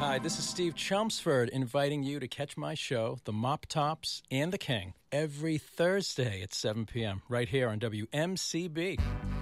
Hi, this is Steve Chelmsford inviting you to catch my show, The Mop Tops and the King, every Thursday at 7 p.m. right here on WMCB.